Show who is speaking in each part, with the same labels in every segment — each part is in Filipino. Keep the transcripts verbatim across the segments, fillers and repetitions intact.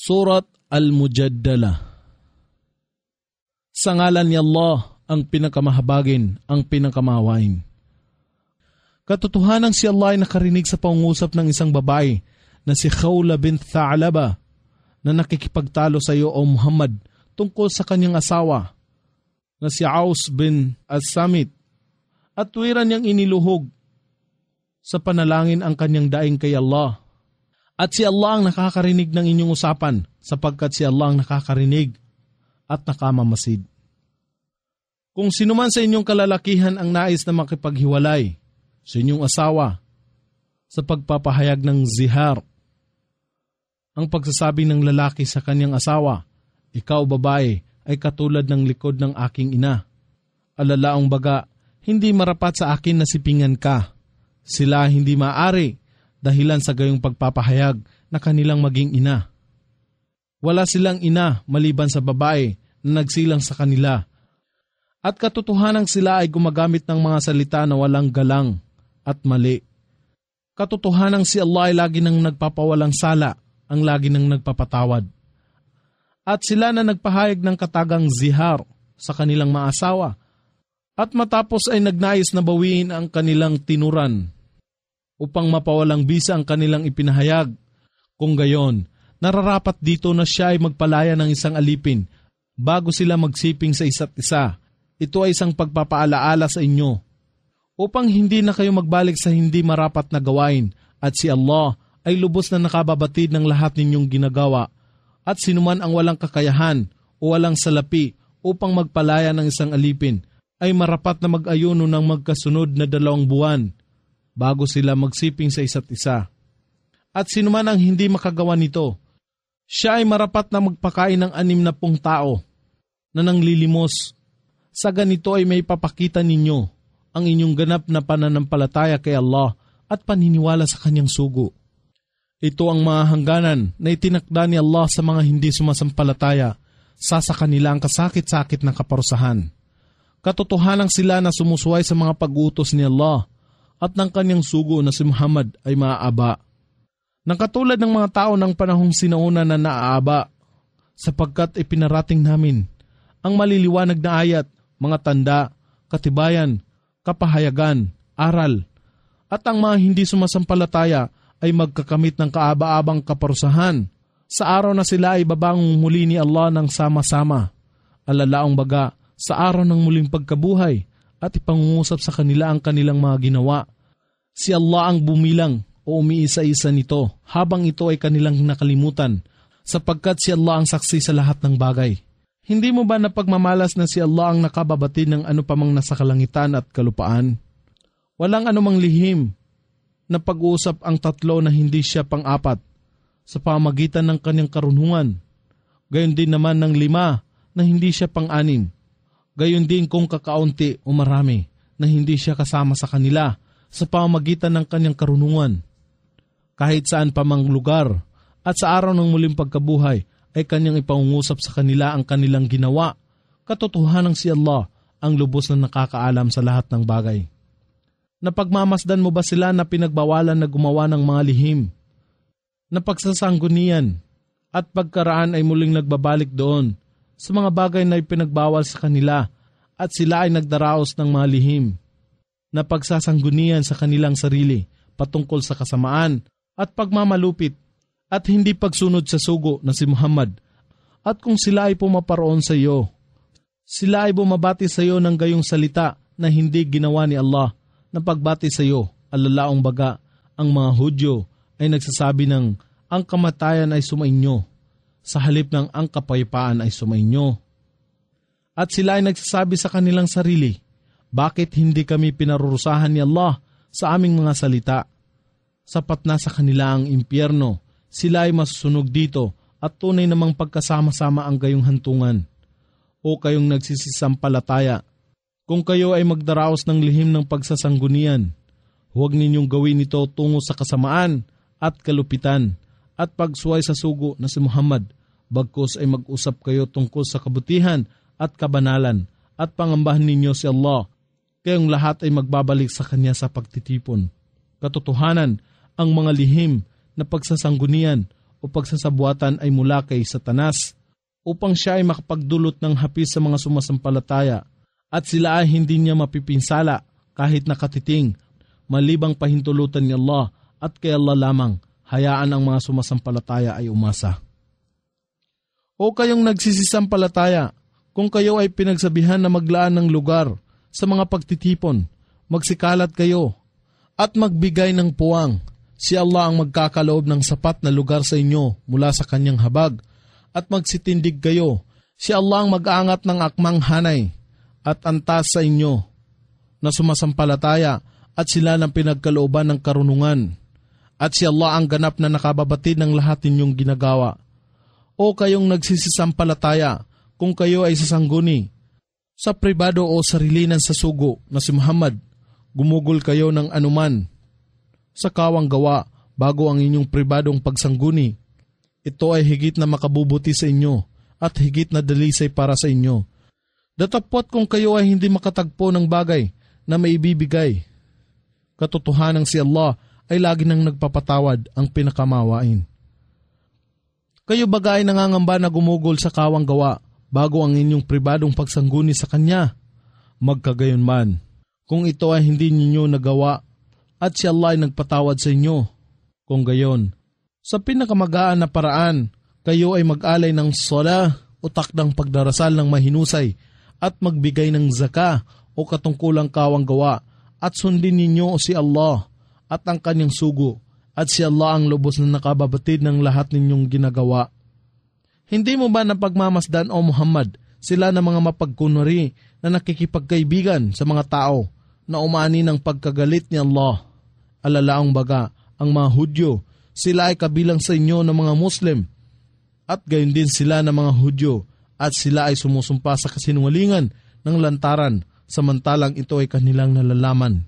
Speaker 1: Surat Al-Mujadala. Sa ngalan ni Allah, ang pinakamahabagin, ang pinakamahawain. Katotohanan si Allah ay nakarinig sa pangungusap ng isang babae na si Khawla bint Tha'laba na nakikipagtalo sa iyo o Muhammad tungkol sa kanyang asawa na si Aus bin As-Samit, at tuwiran niyang iniluhog sa panalangin ang kanyang daing kay Allah. At si Allah ang nakakarinig ng inyong usapan, sapagkat si Allah ang nakakarinig at nakamamasid. Kung sino man sa inyong kalalakihan ang nais na makipaghiwalay sa inyong asawa sa pagpapahayag ng zihar, ang pagsasabi ng lalaki sa kanyang asawa, ikaw babae ay katulad ng likod ng aking ina. Alalaong baga, hindi marapat sa akin na sipingan ka. Sila hindi maaari dahilan sa gayong pagpapahayag na kanilang maging ina. Wala silang ina maliban sa babae na nagsilang sa kanila. At katotohanang sila ay gumagamit ng mga salita na walang galang at mali. Katotohanang si Allah ay lagi nang nagpapawalang sala, ang lagi nang nagpapatawad. At sila na nagpahayag ng katagang zihar sa kanilang mga asawa, at matapos ay nagnais na bawiin ang kanilang tinuran upang mapawalang bisa ang kanilang ipinahayag. Kung gayon, nararapat dito na siya ay magpalaya ng isang alipin bago sila magsiping sa isa't isa. Ito ay isang pagpapaalaala sa inyo upang hindi na kayo magbalik sa hindi marapat na gawain, at si Allah ay lubos na nakababatid ng lahat ninyong ginagawa. At sinuman ang walang kakayahan o walang salapi upang magpalaya ng isang alipin ay marapat na mag-ayuno ng magkasunod na dalawang buwan bago sila magsiping sa isa't isa. At sinuman ang hindi makagawa nito, siya ay marapat na magpakain ng anim na pung tao na nanglilimos. Sa ganito ay may papakita ninyo ang inyong ganap na pananampalataya kay Allah at paniniwala sa kanyang sugo. Ito ang mga hangganan na itinakda ni Allah sa mga hindi sumasampalataya, sa sa kanila ang kasakit-sakit na kaparusahan. Katotohanang sila na sumusuway sa mga pag-utos ni Allah at ng kanyang sugo na si Muhammad ay maaaba. Nang katulad ng mga tao ng panahong sinauna na naaaba, sapagkat ipinarating namin ang maliliwanag na ayat, mga tanda, katibayan, kapahayagan, aral, at ang mga hindi sumasampalataya ay magkakamit ng kaaba-abang kaparusahan sa araw na sila ay babangon muli ni Allah ng sama-sama. Alalaong baga, sa araw ng muling pagkabuhay at ipangungusap sa kanila ang kanilang mga ginawa. Si Allah ang bumilang o umiisa-isa nito habang ito ay kanilang nakalimutan, sapagkat si Allah ang saksi sa lahat ng bagay. Hindi mo ba napagmamalas na si Allah ang nakababatid ng ano pamang nasa kalangitan at kalupaan? Walang anumang lihim na pag-uusap ang tatlo na hindi siya pang-apat sa pamagitan ng kanyang karunungan. Gayon din naman ng lima na hindi siya pang-anim. Gayon din kung kakaunti o marami na hindi siya kasama sa kanila sa pamagitan ng kanyang karunungan. Kahit saan pa mang lugar at sa araw ng muling pagkabuhay ay kanyang ipangungusap sa kanila ang kanilang ginawa. Katotohanan si Allah ang lubos na nakakaalam sa lahat ng bagay. Napagmamasdan mo ba sila na pinagbawalan na gumawa ng mga lihim, na pagsasanggunian at pagkaraan ay muling nagbabalik doon sa mga bagay na ipinagbawal sa kanila, at sila ay nagdaraos ng mga lihim, na pagsasanggunian sa kanilang sarili patungkol sa kasamaan at pagmamalupit at hindi pagsunod sa sugo na si Muhammad. At kung sila ay pumaparoon sa iyo, sila ay bumabati sa iyo ng gayong salita na hindi ginawa ni Allah na pagbati sa iyo. Alalaong baga, ang mga Hudyo ay nagsasabi ng ang kamatayan ay sumainyo, sa halip ng ang kapayapaan ay sumainyo. At sila ay nagsasabi sa kanilang sarili, bakit hindi kami pinarurusahan ni Allah sa aming mga salita? Sapat na sa kanila ang impyerno, sila ay masusunog dito at tunay namang pagkasama-sama ang gayong hantungan. O kayong nagsisisampalataya, kung kayo ay magdaraos ng lihim ng pagsasanggunian, huwag ninyong gawin ito tungo sa kasamaan at kalupitan at pagsuway sa sugo na si Muhammad. Bagkus ay mag-usap kayo tungkol sa kabutihan at kabanalan at pangambahan ninyo si Allah. Kayong lahat ay magbabalik sa Kanya sa pagtitipon. Katotohanan, ang mga lihim na pagsasanggunian o o pagsasabuatan ay mula kay Satanas upang siya ay makapagdulot ng hapis sa mga sumasampalataya at sila ay hindi niya mapipinsala kahit nakatiting malibang pahintulutan ni Allah at kay Allah lamang hayaan ang mga sumasampalataya ay umasa. O kayong nagsisisampalataya, kung kayo ay pinagsabihan na maglaan ng lugar sa mga pagtitipon, magsikalat kayo at magbigay ng puwang. Si Allah ang magkakaloob ng sapat na lugar sa inyo mula sa kanyang habag at magsitindig kayo. Si Allah ang mag-aangat ng akmang hanay at antas sa inyo na sumasampalataya at sila ng pinagkalooban ng karunungan. At si Allah ang ganap na nakababatid ng lahat ninyong ginagawa. O kayong nagsisisampalataya, kung kayo ay sasangguni sa pribado o sarilinan sa sugo na si Muhammad, gumugol kayo ng anuman sa kawang gawa bago ang inyong pribadong pagsangguni. Ito ay higit na makabubuti sa inyo at higit na dalisay para sa inyo. Datapot kung kayo ay hindi makatagpo ng bagay na maibibigay, katotohanan si Allah ay lagi nang nagpapatawad ang pinakamawain. Kayo bagay nangangamba na gumugol sa kawang gawa bago ang inyong pribadong pagsangguni sa Kanya. Magkagayon man, kung ito ay hindi ninyo nagawa at si Allah ay nagpatawad sa inyo. Kung gayon, sa pinakamagaan na paraan, kayo ay mag-alay ng sala o takdang pagdarasal ng mahinusay at magbigay ng zaka o katungkulang kawang gawa at sundin ninyo si Allah at ang kanyang sugo at si Allah ang lubos na nakababatid ng lahat ninyong ginagawa. Hindi mo ba napagmamasdan o Muhammad sila na mga mapagkunwari na nakikipagkaibigan sa mga tao na umani ng pagkagalit ni Allah? Alalaang baga, ang mga Hudyo, sila ay kabilang sa inyo ng mga Muslim at gayon din sila ng mga Hudyo at sila ay sumusumpa sa kasinungalingan ng lantaran samantalang ito ay kanilang nalalaman.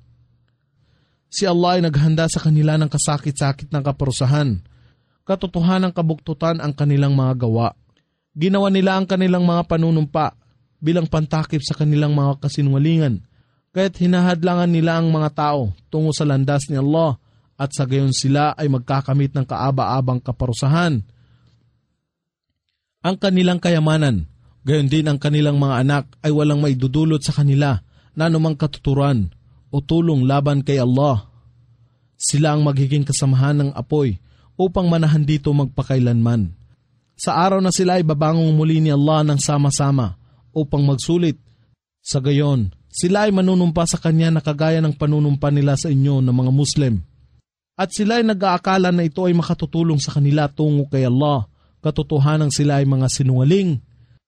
Speaker 1: Si Allah ay naghanda sa kanila ng kasakit-sakit ng kaparusahan. Katotohanan ng kabuktutan ang kanilang mga gawa. Ginawa nila ang kanilang mga panunumpa bilang pantakip sa kanilang mga kasinungalingan. Kaya't hinahadlangan nila ang mga tao tungo sa landas ni Allah at sa gayon sila ay magkakamit ng kaaba-abang kaparusahan. Ang kanilang kayamanan, gayon din ang kanilang mga anak ay walang maidudulot sa kanila na anumang katuturan o tulong laban kay Allah. Sila ang magiging kasamahan ng apoy upang manahan dito magpakailanman. Sa araw na sila ay babangong muli ni Allah ng sama-sama upang magsulit. Sa gayon, sila ay manunumpa sa Kanya na kagaya ng panunumpa nila sa inyo ng mga Muslim. At sila ay nag-aakala na ito ay makatutulong sa kanila tungo kay Allah. Katotohanan sila ay mga sinungaling.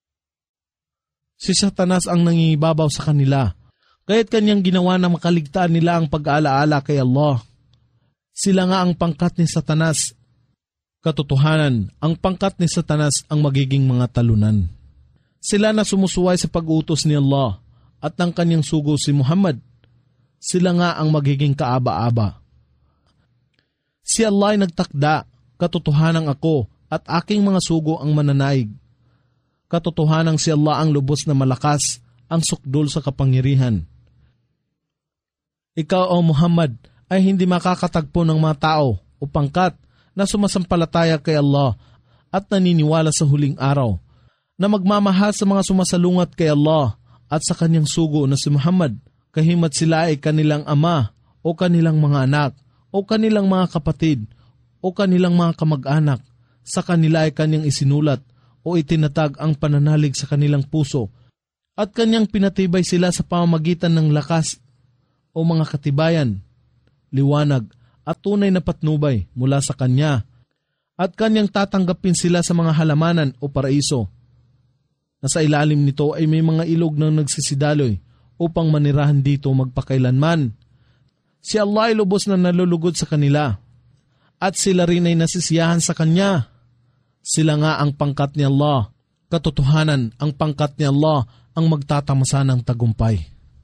Speaker 1: Si Satanas ang nangingibabaw sa kanila. Kaya't kanyang ginawa na makaligtaan nila ang pag-aalaala kay Allah. Sila nga ang pangkat ni Satanas. Katotohanan, ang pangkat ni Satanas ang magiging mga talunan. Sila na sumusuway sa pag-utos ni Allah at ng kanyang sugo si Muhammad. Sila nga ang magiging kaaba-aba. Si Allah ay nagtakda, katotohanan ako at aking mga sugo ang mananaig. Katotohanan si Allah ang lubos na malakas, ang sukdol sa kapangyarihan. Ikaw o Muhammad ay hindi makakatagpo ng mga tao o pangkat na sumasampalataya kay Allah at naniniwala sa huling araw, na magmamahal sa mga sumasalungat kay Allah at sa kanyang sugo na si Muhammad, kahimat sila ay kanilang ama o kanilang mga anak o kanilang mga kapatid o kanilang mga kamag-anak, sa kanila ay kanyang isinulat o itinatag ang pananalig sa kanilang puso at kanyang pinatibay sila sa pamamagitan ng lakas o mga katibayan, liwanag at tunay na patnubay mula sa Kanya at Kanyang tatanggapin sila sa mga halamanan o paraiso. Na sa ilalim nito ay may mga ilog na nagsisidaloy upang manirahan dito magpakailanman. Si Allah ay lubos na nalulugod sa kanila at sila rin ay nasisiyahan sa Kanya. Sila nga ang pangkat ni Allah. Katotohanan, ang pangkat ni Allah ang magtatamasa ng tagumpay.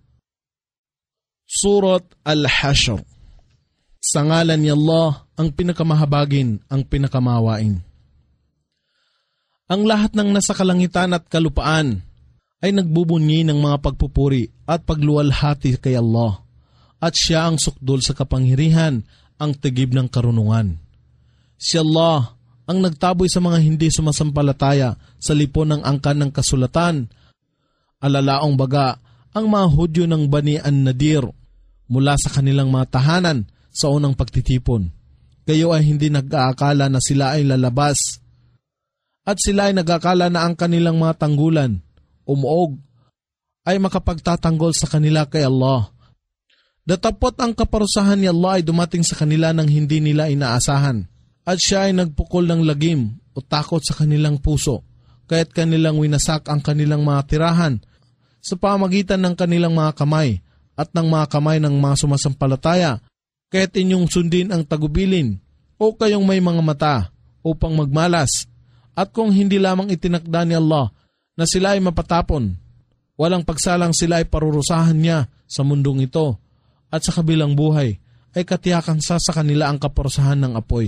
Speaker 1: Surat Al-Hashr. Sa ngalan ni Allah, ang pinakamahabagin, ang pinakamawain. Ang lahat ng nasa kalangitan at kalupaan ay nagbubunyi ng mga pagpupuri at pagluwalhati kay Allah. At siya ang sukdol sa kapangyarihan, ang tigib ng karunungan. Si Allah ang nagtaboy sa mga hindi sumasampalataya sa lipon ng angkan ng kasulatan. Alalaong baga ang mga Hudyo ng Bani an-Nadir mula sa kanilang mga tahanan sa unang pagtitipon. Kayo ay hindi nag-aakala na sila ay lalabas. At sila ay nag-aakala na ang kanilang mga tanggulan, umuog, ay makapagtatanggol sa kanila kay Allah. Datapot ang kaparusahan ni Allah ay dumating sa kanila nang hindi nila inaasahan. At siya ay nagpukol ng lagim o takot sa kanilang puso, kaya't kanilang winasak ang kanilang mga tirahan sa pamagitan ng kanilang mga kamay at ng mga kamay ng mga sumasampalataya, kaya't inyong sundin ang tagubilin o kayong may mga mata upang magmalas. At kung hindi lamang itinakda ni Allah na sila ay mapatapon, walang pagsalang sila ay parurusahan niya sa mundong ito at sa kabilang buhay ay katiyakang sa sa kanila ang kaparusahan ng apoy.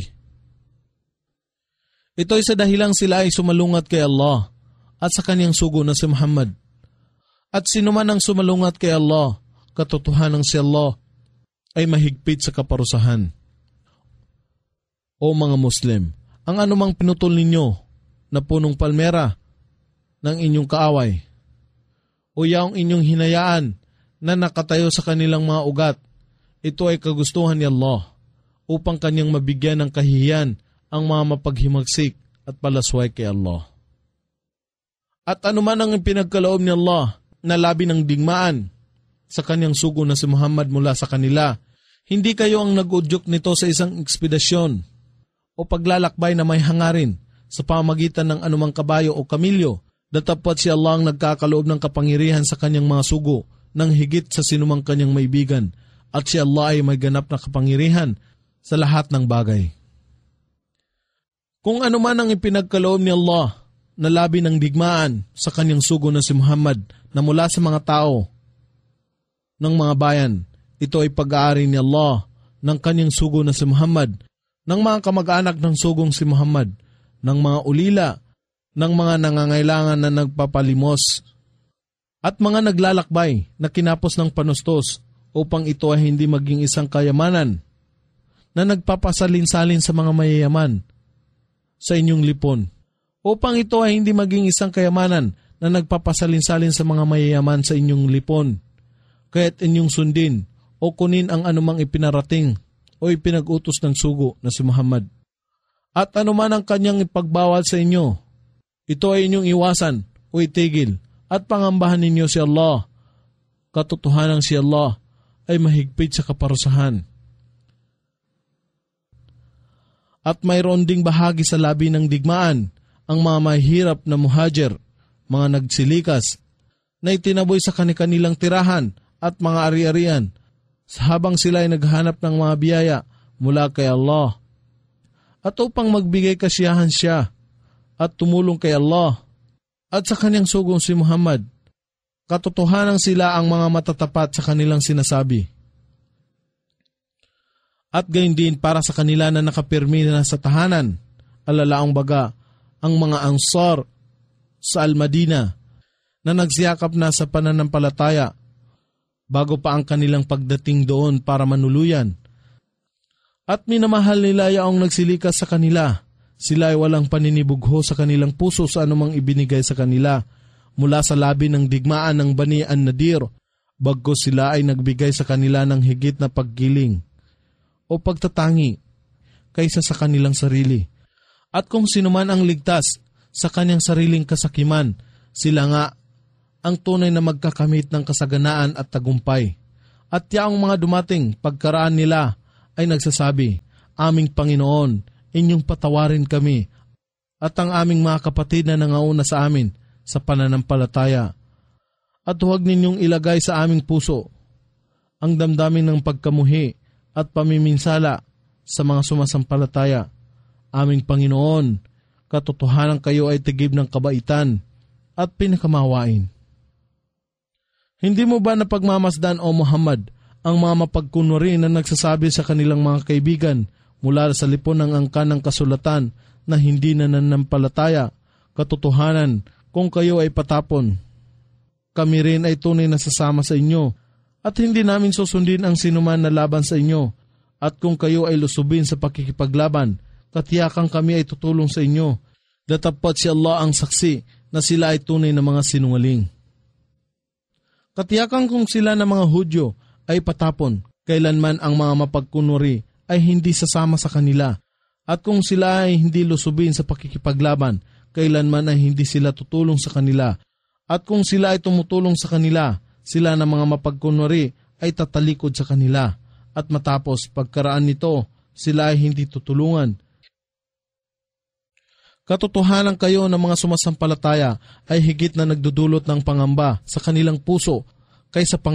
Speaker 1: Ito'y sa dahilang sila ay sumalungat kay Allah at sa kanyang sugo na si Muhammad. At sino man ang sumalungat kay Allah, katotohanan si Allah ay mahigpit sa kaparusahan. O mga Muslim, ang anumang pinutol ninyo na punong palmera ng inyong kaaway o yaong inyong hinayaan na nakatayo sa kanilang mga ugat, ito ay kagustuhan ni Allah upang kanyang mabigyan ng kahihiyan ang mga mapaghimagsik at palasway kay Allah. At anuman ang pinagkaloob ni Allah na labi ng digmaan sa kanyang sugo na si Muhammad mula sa kanila, hindi kayo ang nag-udyok nito sa isang ekspedisyon o paglalakbay na may hangarin sa pamagitan ng anumang kabayo o kamilyo. Datapot si Allah ang nagkakaloob ng kapangyarihan sa kanyang mga sugo ng higit sa sinumang kanyang maibigan, at si Allah ay may ganap na kapangyarihan sa lahat ng bagay. Kung ano man ang ipinagkaloob ni Allah na labi ng digmaan sa kanyang sugo na si Muhammad na mula sa mga tao ng mga bayan, ito ay pag-aari ni Allah ng kanyang sugo na si Muhammad, ng mga kamag-anak ng sugong si Muhammad, ng mga ulila, ng mga nangangailangan na nagpapalimos, at mga naglalakbay na kinapos ng panustos upang ito ay hindi maging isang kayamanan na nagpapasalin-salin sa mga mayayaman sa inyong lipon, upang ito ay hindi maging isang kayamanan na nagpapasalin-salin sa mga mayayaman sa inyong lipon, kaya't inyong sundin o kunin ang anumang ipinarating o ipinag-utos ng sugo na si Muhammad. At anuman ang kanyang ipagbawal sa inyo, ito ay inyong iwasan o itigil at pangambahan ninyo si Allah. Katotohanan si Allah ay mahigpit sa kaparusahan. At mayroon ding bahagi sa labi ng digmaan ang mga mahirap na muhajir, mga nagsilikas, na itinaboy sa kanilang tirahan at mga ari-arian habang sila ay naghanap ng mga biyaya mula kay Allah. At upang magbigay kasiyahan siya at tumulong kay Allah at sa kanyang sugong si Muhammad, katotohanan sila ang mga matatapat sa kanilang sinasabi. At gayon din para sa kanila na nakapirmi na sa tahanan, alalaong baga ang mga Ansar sa Al-Madina na nagsiyakap na sa pananampalataya bago pa ang kanilang pagdating doon para manuluyan. At minamahal nila yaong nagsilikas sa kanila. Sila ay walang paninibugho sa kanilang puso sa anumang ibinigay sa kanila mula sa labi ng digmaan ng Bani an-Nadir, bagkus sila ay nagbigay sa kanila ng higit na paggiling o pagtatangi kaysa sa kanilang sarili. At kung sino man ang ligtas sa kanyang sariling kasakiman, sila nga ang tunay na magkakamit ng kasaganaan at tagumpay. At yaong mga dumating pagkaraan nila ay nagsasabi, Aming Panginoon, inyong patawarin kami at ang aming mga kapatid na nangauna sa amin sa pananampalataya. At huwag ninyong ilagay sa aming puso ang damdamin ng pagkamuhi at pamiminsala sa mga sumasampalataya. Aming Panginoon, katotohanan kayo ay tigib ng kabaitan at pinakamawain. Hindi mo ba napagmamasdan, O Muhammad, ang mga mapagkunwari na nagsasabi sa kanilang mga kaibigan mula sa lipon ng angkan ng kasulatan na hindi na nanampalataya, katotohanan kung kayo ay patapon, kami rin ay tunay na sasama sa inyo at hindi namin susundin ang sinuman na laban sa inyo, at kung kayo ay lusubin sa pakikipaglaban, katiyakan kami ay tutulong sa inyo. Datapwat si Allah ang saksi na sila ay tunay na mga sinungaling. Katiyakan kung sila na mga Hudyo ay patapon, kailanman ang mga mapagkunwari ay hindi sasama sa kanila. At kung sila ay hindi lusubin sa pakikipaglaban, kailanman ay hindi sila tutulong sa kanila. At kung sila ay tumutulong sa kanila, sila na mga mapagkunwari ay tatalikod sa kanila. At matapos pagkaraan nito, sila ay hindi tutulungan. Katotohanan kayo ng mga sumasampalataya ay higit na nagdudulot ng pangamba sa kanilang puso kaysa pang